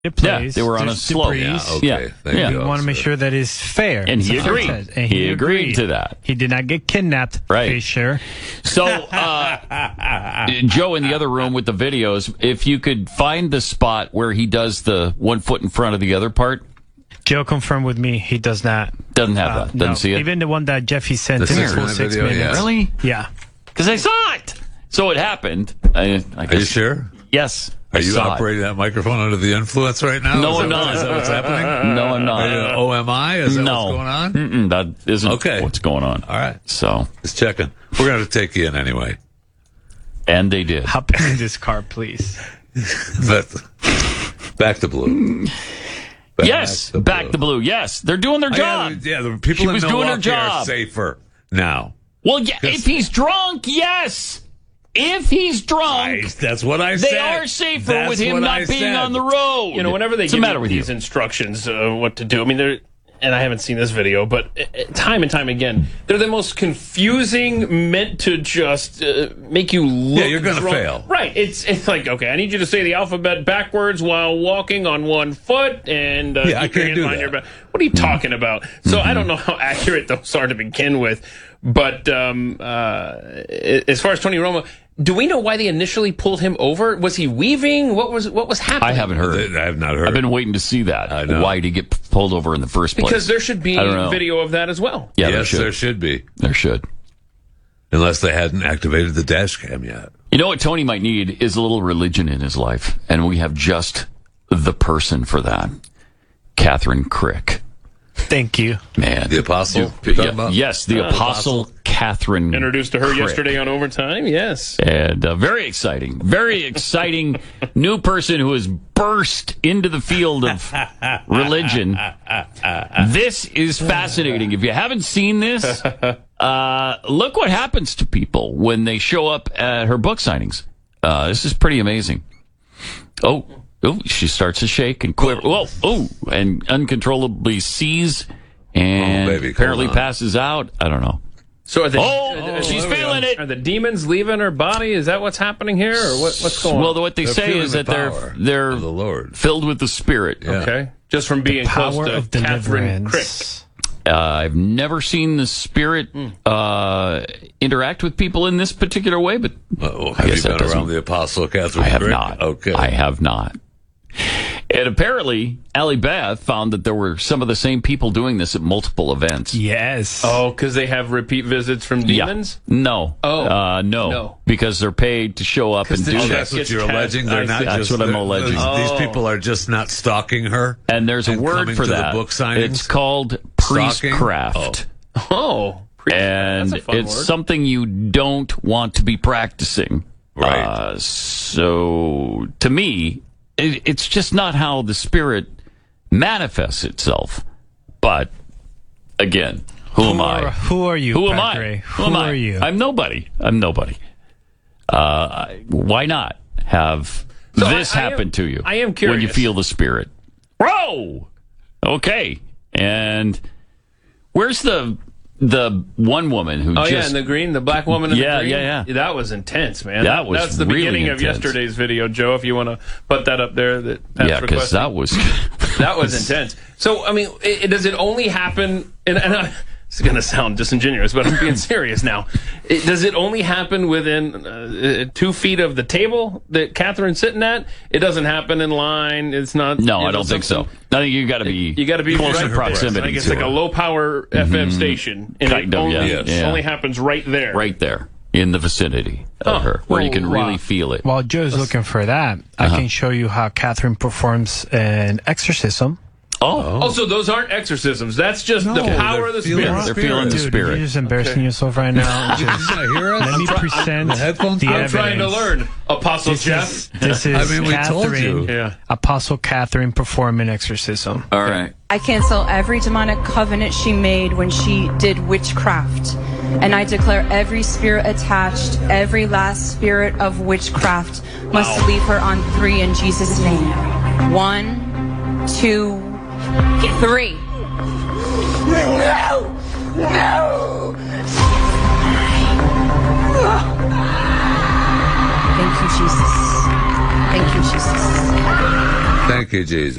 it plays. Yeah, they were on a There's slope. debris. Yeah, okay. Yeah. There Yeah. you You go. want to make sure that it's fair. And he It's a agreed. fair test. And He agreed to that. He did not get kidnapped. Right. Fisher. So, Joe, in the other room with the videos, if you could find the spot where he does the 1 foot in front of the other part, Joe confirmed with me he does not. doesn't have that. Doesn't No. see it. Even the one that Jeffy sent The in the 6-minute full 6 video, minutes. yeah. Really? Yeah. Because I saw it. So it happened. I Are you sure? Yes. Are I you saw it. operating that microphone under the influence right now? No, Is I'm that- not. Is that what's happening? No, I'm Are you not. OMI? Is that No. what's going on? Mm-mm, that isn't Okay. what's going on. All right. So, Just checking. We're going to take you in anyway. and they did. Hop in this car, please. But back to blue. Yes, back to blue. Yes, they're doing their job. Yeah, the people She in was doing her Milwaukee are job. safer now. Well, yeah, if he's drunk, yes. If he's drunk, That's what I said. they are safer That's with him what not I being said. on the road. You know, whenever they What's the give matter you with these you? instructions what to do, I mean, they're, and I haven't seen this video, but time and time again, they're the most confusing, meant to just make you look. Yeah, you're gonna drunk. fail. Right? It's like, okay, I need you to say the alphabet backwards while walking on 1 foot, and Yeah, I keep your can't hand do behind that. your back. What are you talking about? So I don't know how accurate those are to begin with, but as far as Tony Romo. Do we know why they initially pulled him over? Was he weaving? What was happening? I haven't heard. I have not heard. I've been waiting to see that. I know. Why did he get pulled over in the first place? Because there should be I don't know. video of that as well. Yeah, Yes, there should. be. There should. Unless they hadn't activated the dash cam yet. You know what Tony might need is a little religion in his life, and we have just the person for that. Catherine Crick. Thank you. Man. The apostle you're talking about? Yes, the apostle Catherine Introduced to her Crick. yesterday on Overtime. Yes. And very exciting new person who has burst into the field of religion. This is fascinating. If you haven't seen this, look what happens to people when they show up at her book signings. This is pretty amazing. Oh, she starts to shake and quiver. And uncontrollably sees and baby, apparently hold on. passes out. I don't know. So are the, She's there we feeling go. it. Are the demons leaving her body? Is that what's happening here, or what's going on? Well, what they They're say feeling is the that power they're of the Lord. filled with the Spirit. Yeah. Okay, just from being close Power to of Catherine Crick. deliverance. I've never seen the Spirit interact with people in this particular way, but Have guess you that been doesn't- around the apostle Catherine I have Crick? not. Okay. I have not. And apparently, Allie Beth found that there were some of the same people doing this at multiple events. Yes. Oh, because they have repeat visits from demons. Yeah. No. Oh. No. Because they're paid to show up and do Oh, that. that's what you're alleging. They're not That's just. what I'm alleging. These people are just not stalking her. And there's a and word coming for to the that. book signings? It's called Stalking? priestcraft. Oh, And that's a fun it's word. something you don't want to be practicing. Right. So, to me, it's just not how the Spirit manifests itself. But, again, who am I? Who are you, Who am Padre? I? Who am are you? I'm nobody. Why not have So this I am- happen to you? I am When you curious. feel the Spirit. Whoa! Okay. And where's the one woman who Oh just... yeah, in the green, the black woman in Yeah, the green. yeah. That was intense, man. That was That's the really beginning intense. of yesterday's video, Joe. If you want to put that up there, that Pat's Yeah, because requesting. that was... That was intense. So, I mean, does it only happen? And it's going to sound disingenuous, but I'm being serious now. Does it only happen within 2 feet of the table that Catherine's sitting at? It doesn't happen in line. It's not. No, I don't think so. I think you got to be. You got to be close right in proximity. Like it's to like a her. low power FM station, and Kind it of, only, yeah. Yeah. only happens right there. right there in the vicinity of her, where you can really feel it. While Joe's looking for that, I can show you how Catherine performs an exercism. Oh, Oh, so those aren't exorcisms. That's just the power of the feeling Spirit. they're feeling the Dude, Spirit. you're just embarrassing yourself right now. Just hear us? let me present the headphones? evidence. I'm trying to learn, Apostle Jeff. This is I mean, we told Catherine, you. Yeah. Apostle Catherine performing exorcism. All right. I cancel every demonic covenant she made when she did witchcraft. And I declare every spirit attached, every last spirit of witchcraft must leave her on 3 in Jesus' name. 1, 2, 3. Thank you, Jesus. Thank you, Jesus. Thank you, Jesus.